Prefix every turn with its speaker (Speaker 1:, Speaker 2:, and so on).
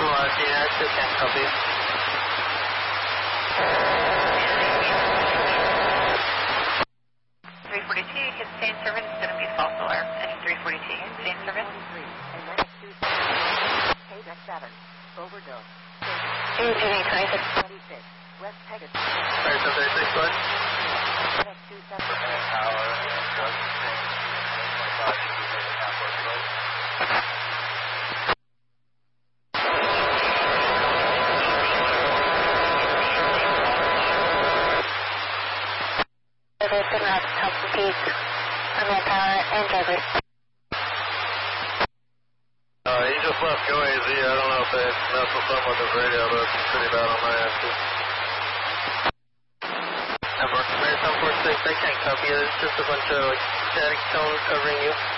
Speaker 1: I still can't copy you.
Speaker 2: 342, his same service is going to be false alarm. Engine 342, his same service.
Speaker 3: And minus 27. Page 7. Overdose.
Speaker 2: Engine 26.
Speaker 3: 26. West Pegasus.
Speaker 1: 36, go ahead.
Speaker 3: Minus 27.
Speaker 1: Power, drug, 25,
Speaker 2: Everything up, top of peak, terminal power, and driver.
Speaker 1: He just left Go AZ. I don't know if they messed with something with his radio, but it's pretty bad on my end, too. Number 746, I can't copy it. It's just a bunch of static tones covering you.